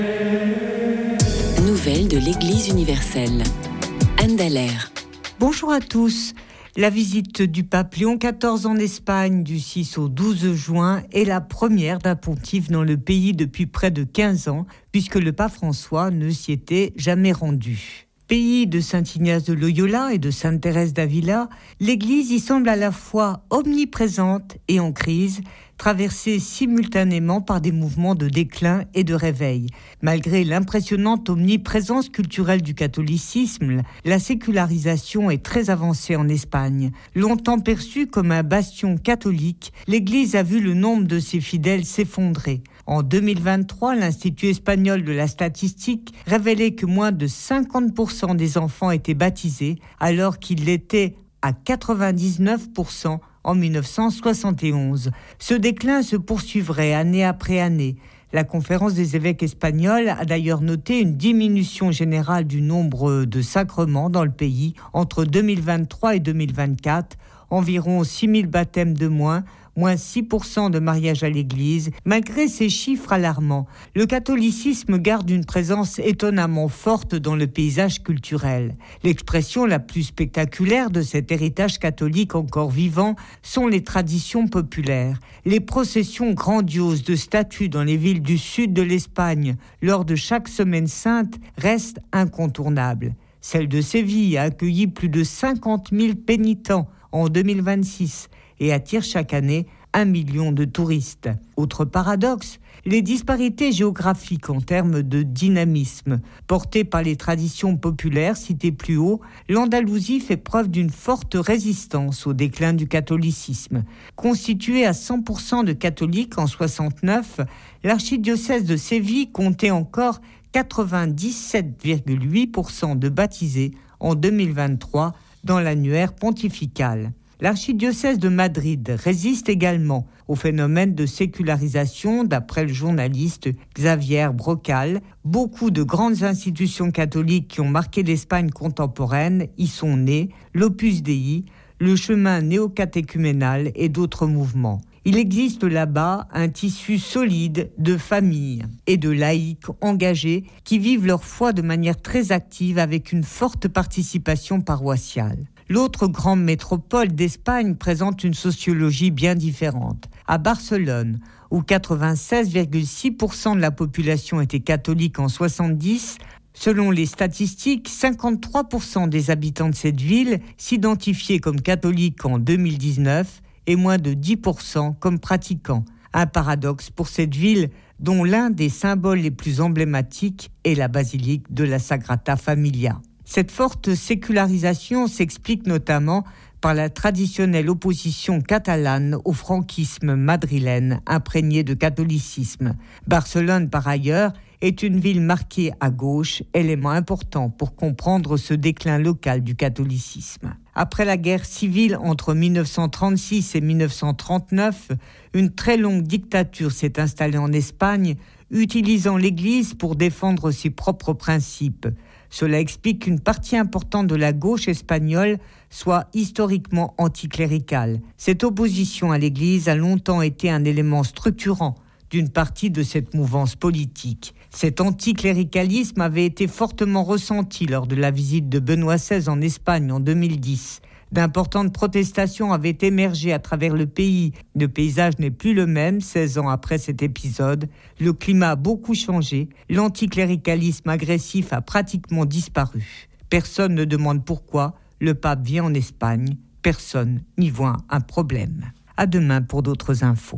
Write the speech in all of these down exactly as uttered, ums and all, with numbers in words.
Nouvelles de l'Église universelle. Anne Dallaire. Bonjour à tous. La visite du pape Léon quatorze en Espagne du six au douze juin est la première d'un pontife dans le pays depuis près de quinze ans, puisque le pape François ne s'y était jamais rendu. Pays de saint Ignace de Loyola et de sainte Thérèse d'Avila, l'Église y semble à la fois omniprésente et en crise, traversée simultanément par des mouvements de déclin et de réveil. Malgré l'impressionnante omniprésence culturelle du catholicisme, la sécularisation est très avancée en Espagne. Longtemps perçue comme un bastion catholique, l'Église a vu le nombre de ses fidèles s'effondrer. En deux mille vingt-trois, l'Institut espagnol de la statistique révélait que moins de cinquante pour cent des enfants étaient baptisés, alors qu'il l'était à quatre-vingt-dix-neuf pour cent en dix-neuf cent soixante et onze. Ce déclin se poursuivrait année après année. La conférence des évêques espagnols a d'ailleurs noté une diminution générale du nombre de sacrements dans le pays entre deux mille vingt-trois et deux mille vingt-quatre, environ six mille baptêmes de moins, moins six pour cent de mariages à l'église. Malgré ces chiffres alarmants, le catholicisme garde une présence étonnamment forte dans le paysage culturel. L'expression la plus spectaculaire de cet héritage catholique encore vivant sont les traditions populaires. Les processions grandioses de statues dans les villes du sud de l'Espagne lors de chaque semaine sainte restent incontournables. Celle de Séville a accueilli plus de cinquante mille pénitents en deux mille vingt-six et attire chaque année un million de touristes. Autre paradoxe, les disparités géographiques en termes de dynamisme. Portées par les traditions populaires citées plus haut, l'Andalousie fait preuve d'une forte résistance au déclin du catholicisme. Constituée à cent pour cent de catholiques en soixante-neuf, l'archidiocèse de Séville comptait encore quatre-vingt-dix-sept virgule huit pour cent de baptisés en deux mille vingt-trois dans l'annuaire pontifical. L'archidiocèse de Madrid résiste également au phénomène de sécularisation, d'après le journaliste Xavier Brocal. Beaucoup de grandes institutions catholiques qui ont marqué l'Espagne contemporaine y sont nées, l'Opus Dei, le chemin néocatéchuménal et d'autres mouvements. Il existe là-bas un tissu solide de familles et de laïcs engagés qui vivent leur foi de manière très active avec une forte participation paroissiale. L'autre grande métropole d'Espagne présente une sociologie bien différente. À Barcelone, où quatre-vingt-seize virgule six pour cent de la population était catholique en soixante-dix, selon les statistiques, cinquante-trois pour cent des habitants de cette ville s'identifiaient comme catholiques en deux mille dix-neuf et moins de dix pour cent comme pratiquants. Un paradoxe pour cette ville dont l'un des symboles les plus emblématiques est la basilique de la Sagrada Familia. Cette forte sécularisation s'explique notamment par la traditionnelle opposition catalane au franquisme madrilène imprégné de catholicisme. Barcelone, par ailleurs, est une ville marquée à gauche, élément important pour comprendre ce déclin local du catholicisme. Après la guerre civile entre dix-neuf cent trente-six et dix-neuf cent trente-neuf, une très longue dictature s'est installée en Espagne, utilisant l'Église pour défendre ses propres principes. Cela explique qu'une partie importante de la gauche espagnole soit historiquement anticléricale. Cette opposition à l'Église a longtemps été un élément structurant d'une partie de cette mouvance politique. Cet anticléricalisme avait été fortement ressenti lors de la visite de Benoît seize en Espagne en deux mille dix. D'importantes protestations avaient émergé à travers le pays. Le paysage n'est plus le même seize ans après cet épisode. Le climat a beaucoup changé. L'anticléricalisme agressif a pratiquement disparu. Personne ne demande pourquoi le pape vient en Espagne. Personne n'y voit un problème. À demain pour d'autres infos.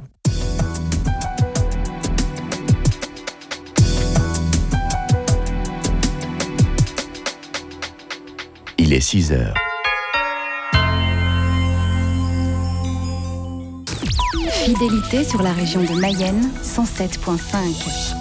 Il est six heures. Fidélité sur la région de Mayenne, cent sept virgule cinq.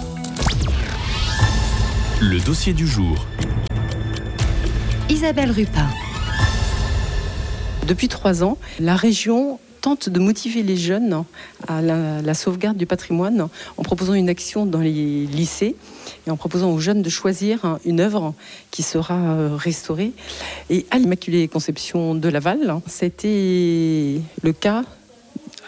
Le dossier du jour. Isabelle Rupin. Depuis trois ans, la région tente de motiver les jeunes à la, la sauvegarde du patrimoine en proposant une action dans les lycées et en proposant aux jeunes de choisir une œuvre qui sera restaurée. Et à l'Immaculée Conception de Laval, c'était le cas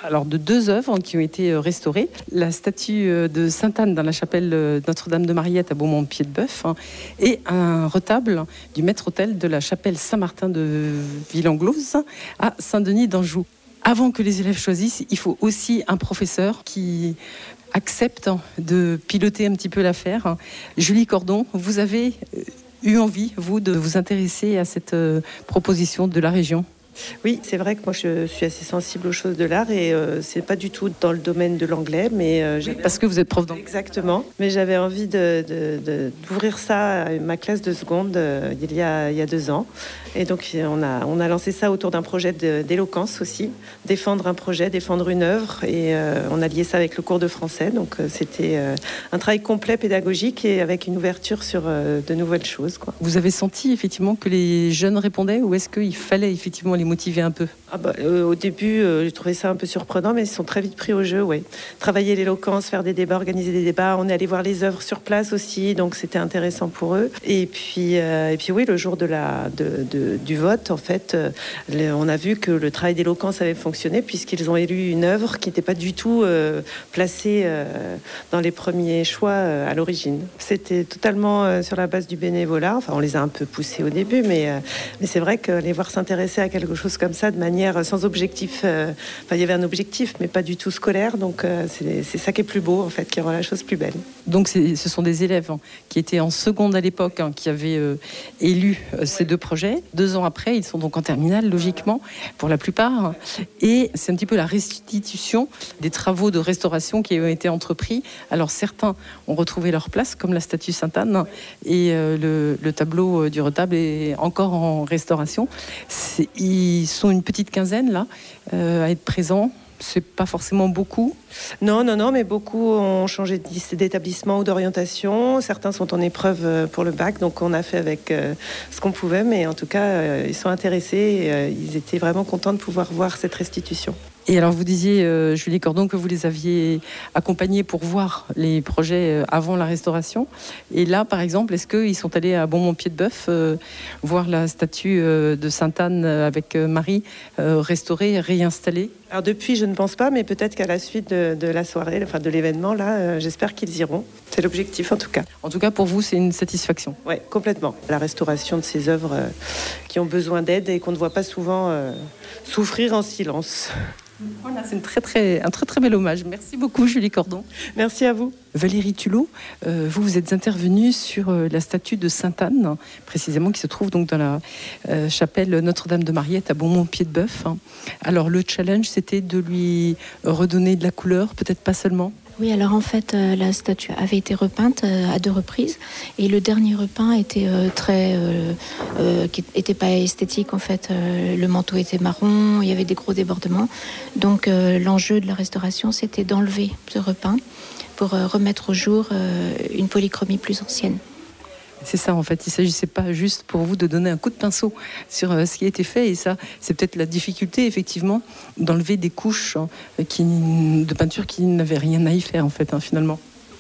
alors, de deux œuvres qui ont été restaurées. La statue de Sainte-Anne dans la chapelle Notre-Dame de Mariette à Beaumont-Pied-de-Bœuf et un retable du maître-autel de la chapelle Saint-Martin de Villanglose à Saint-Denis d'Anjou. Avant que les élèves choisissent, il faut aussi un professeur qui accepte de piloter un petit peu l'affaire. Julie Cordon, vous avez eu envie, vous, de vous intéresser à cette proposition de la région ? Oui, c'est vrai que moi je suis assez sensible aux choses de l'art et euh, c'est pas du tout dans le domaine de l'anglais, mais euh, oui, parce que vous êtes prof d'anglais. Exactement. Mais j'avais envie de, de, de, d'ouvrir ça à ma classe de seconde euh, il y a il y a deux ans. Et donc on a on a lancé ça autour d'un projet de, d'éloquence aussi, défendre un projet, défendre une œuvre, et euh, on a lié ça avec le cours de français. Donc euh, c'était euh, un travail complet pédagogique et avec une ouverture sur euh, de nouvelles choses, quoi. Vous avez senti effectivement que les jeunes répondaient, ou est-ce qu'il fallait effectivement les motiver un peu? Ah bah, euh, au début, euh, j'ai trouvé ça un peu surprenant, mais ils sont très vite pris au jeu. Ouais. Travailler l'éloquence, faire des débats, organiser des débats. On est allé voir les œuvres sur place aussi, donc c'était intéressant pour eux. Et puis, euh, et puis oui, le jour de la, de, de, du vote, en fait, euh, le, on a vu que le travail d'éloquence avait fonctionné puisqu'ils ont élu une œuvre qui n'était pas du tout euh, placée euh, dans les premiers choix euh, à l'origine. C'était totalement euh, sur la base du bénévolat. Enfin, on les a un peu poussés au début, mais, euh, mais c'est vrai que les voir s'intéresser à quelque chose comme ça de manière sans objectif, euh, enfin il y avait un objectif mais pas du tout scolaire, donc euh, c'est, c'est ça qui est plus beau en fait, qui rend la chose plus belle. Donc c'est, ce sont des élèves hein, qui étaient en seconde à l'époque, hein, qui avaient euh, élu euh, ces deux projets. Deux ans après, ils sont donc en terminale logiquement pour la plupart, et c'est un petit peu la restitution des travaux de restauration qui ont été entrepris. Alors certains ont retrouvé leur place comme la statue Sainte-Anne, et euh, le, le tableau du retable est encore en restauration. C'est, ils sont une petite quinzaine là euh, à être présents. C'est pas forcément beaucoup. Non, non, non, mais beaucoup ont changé d'établissement ou d'orientation. Certains sont en épreuve pour le bac, donc on a fait avec euh, ce qu'on pouvait, mais en tout cas, euh, ils sont intéressés et euh, ils étaient vraiment contents de pouvoir voir cette restitution. Et alors, vous disiez, euh, Julie Cordon, que vous les aviez accompagnés pour voir les projets avant la restauration. Et là, par exemple, est-ce qu'ils sont allés à Beaumont-Pied-de-Bœuf euh, voir la statue euh, de Sainte-Anne avec euh, Marie euh, restaurée, réinstallée? Alors depuis, je ne pense pas, mais peut-être qu'à la suite de, de la soirée, enfin de l'événement, là, euh, j'espère qu'ils iront. C'est l'objectif, en tout cas. En tout cas, pour vous, c'est une satisfaction. Oui, complètement. La restauration de ces œuvres euh, qui ont besoin d'aide et qu'on ne voit pas souvent euh, souffrir en silence. Voilà, c'est une très, très, un très très bel hommage. Merci beaucoup, Julie Cordon. Merci à vous. Valérie Tulot, euh, vous vous êtes intervenue sur euh, la statue de Sainte-Anne, précisément, qui se trouve donc dans la euh, chapelle Notre-Dame de Mariette à Beaumont-Pied-de-Bœuf. Alors le challenge, c'était de lui redonner de la couleur, peut-être pas seulement. Oui, alors en fait, euh, la statue avait été repeinte euh, à deux reprises, et le dernier repeint était euh, très, euh, euh, qui était pas esthétique en fait. Euh, le manteau était marron, il y avait des gros débordements. Donc euh, l'enjeu de la restauration, c'était d'enlever ce repeint pour euh, remettre au jour euh, une polychromie plus ancienne. C'est ça, en fait. Il ne s'agissait pas juste pour vous de donner un coup de pinceau sur euh, ce qui a été fait. Et ça, c'est peut-être la difficulté, effectivement, d'enlever des couches hein, qui, de peinture qui n'avaient rien à y faire, en fait, hein, finalement.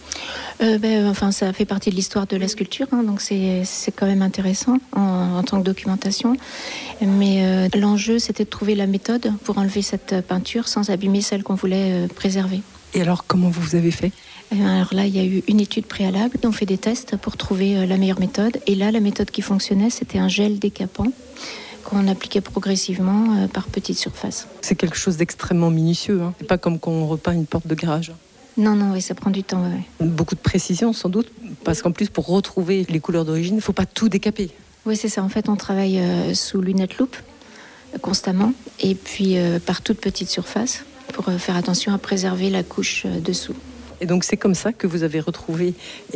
Euh, ben, enfin, ça fait partie de l'histoire de la sculpture, hein, donc c'est, c'est quand même intéressant en, en tant que documentation. Mais euh, l'enjeu, c'était de trouver la méthode pour enlever cette peinture sans abîmer celle qu'on voulait euh, préserver. Et alors, comment vous avez fait ? Alors là, il y a eu une étude préalable. On fait des tests pour trouver la meilleure méthode. Et là, la méthode qui fonctionnait, c'était un gel décapant qu'on appliquait progressivement par petites surfaces. C'est quelque chose d'extrêmement minutieux. Hein. C'est pas comme quand on repeint une porte de garage. Non, non, oui, ça prend du temps. Ouais. Beaucoup de précision, sans doute, parce qu'en plus, pour retrouver les couleurs d'origine, il ne faut pas tout décaper. Oui, c'est ça. En fait, on travaille euh, sous lunettes loupe euh, constamment, et puis euh, par toutes petites surfaces, pour euh, faire attention à préserver la couche euh, dessous. Et donc c'est comme ça que vous avez retrouvé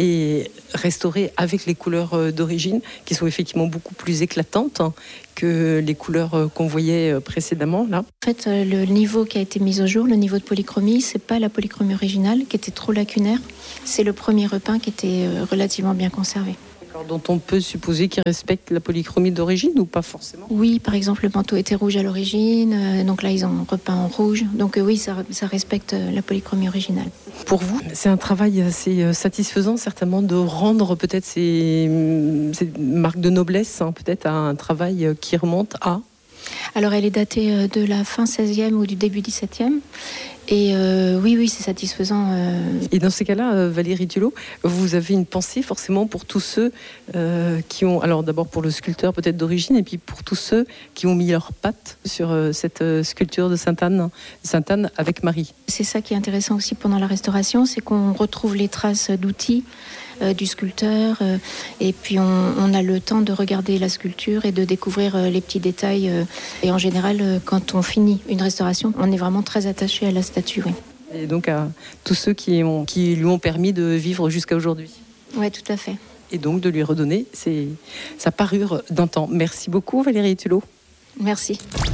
et restauré avec les couleurs d'origine, qui sont effectivement beaucoup plus éclatantes hein, que les couleurs qu'on voyait précédemment là. En fait, le niveau qui a été mis au jour, le niveau de polychromie, c'est pas la polychromie originale qui était trop lacunaire, c'est le premier repeint qui était relativement bien conservé. Dont on peut supposer qu'il respecte la polychromie d'origine ou pas forcément? Oui, par exemple, le manteau était rouge à l'origine, euh, donc là ils ont repeint en rouge, donc euh, oui, ça, ça respecte la polychromie originale. Pour vous, c'est un travail assez satisfaisant certainement de rendre peut-être ces, ces marques de noblesse, hein, peut-être à un travail qui remonte à... Alors elle est datée de la fin seizième ou du début dix-septième, Et euh, oui, oui, c'est satisfaisant. Euh... Et dans ces cas-là, euh, Valérie Tulot, vous avez une pensée forcément pour tous ceux euh, qui ont, alors d'abord pour le sculpteur peut-être d'origine, et puis pour tous ceux qui ont mis leurs pattes sur euh, cette euh, sculpture de Sainte-Anne, Sainte-Anne avec Marie. C'est ça qui est intéressant aussi pendant la restauration, c'est qu'on retrouve les traces d'outils euh, du sculpteur, euh, et puis on, on a le temps de regarder la sculpture et de découvrir euh, les petits détails. Euh, et en général, euh, quand on finit une restauration, on est vraiment très attaché à la statue. Oui. Et donc à tous ceux qui, ont, qui lui ont permis de vivre jusqu'à aujourd'hui. Oui, tout à fait. Et donc de lui redonner ses, sa parure d'antan. Merci beaucoup Valérie Tulot. Merci.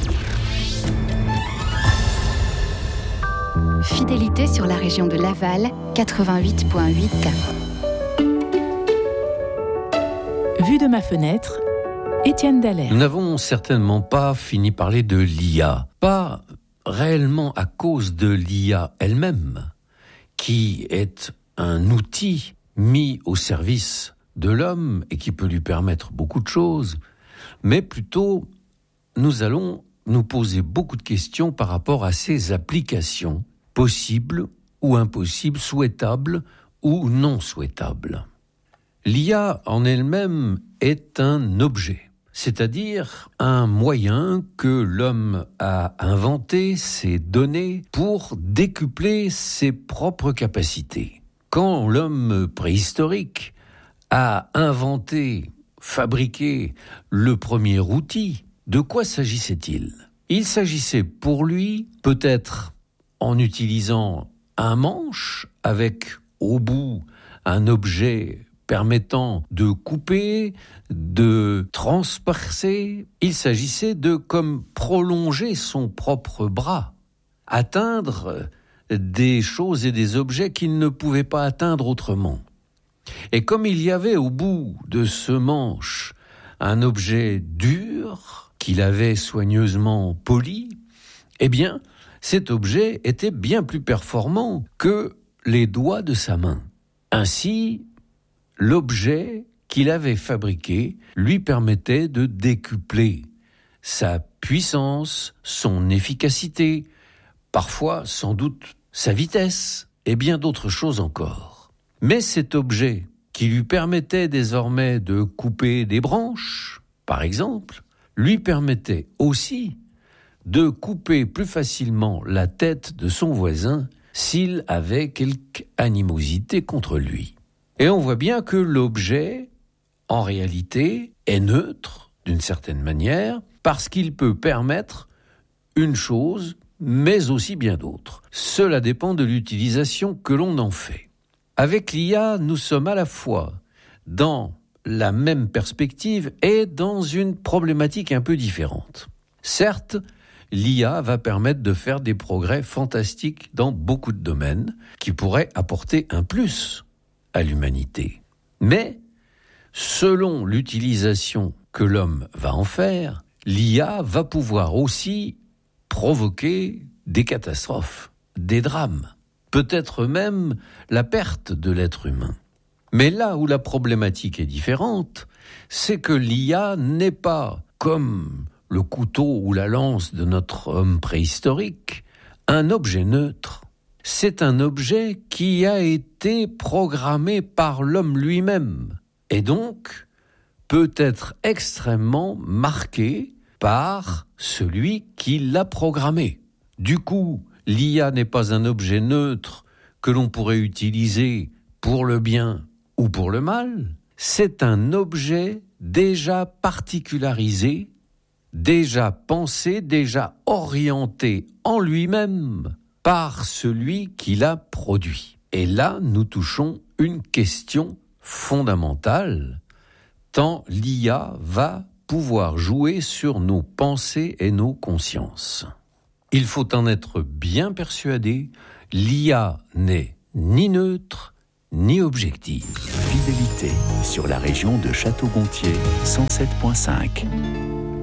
Fidélité sur la région de Laval, quatre-vingt-huit virgule huit. Vue de ma fenêtre, Étienne Dallaire. Nous n'avons certainement pas fini de parler de l'I A. Pas réellement à cause de l'I A elle-même, qui est un outil mis au service de l'homme et qui peut lui permettre beaucoup de choses, mais plutôt nous allons nous poser beaucoup de questions par rapport à ses applications, possibles ou impossibles, souhaitables ou non souhaitables. L'I A en elle-même est un objet, c'est-à-dire un moyen que l'homme a inventé, s'est donné pour décupler ses propres capacités. Quand l'homme préhistorique a inventé, fabriqué le premier outil, de quoi s'agissait-il ? Il s'agissait pour lui, peut-être en utilisant un manche avec au bout un objet permettant de couper, de transpercer. Il s'agissait de comme prolonger son propre bras, atteindre des choses et des objets qu'il ne pouvait pas atteindre autrement. Et comme il y avait au bout de ce manche un objet dur qu'il avait soigneusement poli, eh bien, cet objet était bien plus performant que les doigts de sa main. Ainsi, l'objet qu'il avait fabriqué lui permettait de décupler sa puissance, son efficacité, parfois sans doute sa vitesse et bien d'autres choses encore. Mais cet objet qui lui permettait désormais de couper des branches, par exemple, lui permettait aussi de couper plus facilement la tête de son voisin s'il avait quelque animosité contre lui. Et on voit bien que l'objet, en réalité, est neutre, d'une certaine manière, parce qu'il peut permettre une chose, mais aussi bien d'autres. Cela dépend de l'utilisation que l'on en fait. Avec l'I A, nous sommes à la fois dans la même perspective et dans une problématique un peu différente. Certes, l'I A va permettre de faire des progrès fantastiques dans beaucoup de domaines qui pourraient apporter un plus à l'humanité. Mais, selon l'utilisation que l'homme va en faire, l'I A va pouvoir aussi provoquer des catastrophes, des drames, peut-être même la perte de l'être humain. Mais là où la problématique est différente, c'est que l'I A n'est pas, comme le couteau ou la lance de notre homme préhistorique, un objet neutre. C'est un objet qui a été programmé par l'homme lui-même, et donc peut être extrêmement marqué par celui qui l'a programmé. Du coup, l'I A n'est pas un objet neutre que l'on pourrait utiliser pour le bien ou pour le mal, c'est un objet déjà particularisé, déjà pensé, déjà orienté en lui-même par celui qui l'a produit. Et là, nous touchons une question fondamentale, tant l'I A va pouvoir jouer sur nos pensées et nos consciences. Il faut en être bien persuadé, l'I A n'est ni neutre, ni objective. Fidélité sur la région de Château-Gontier, cent sept virgule cinq.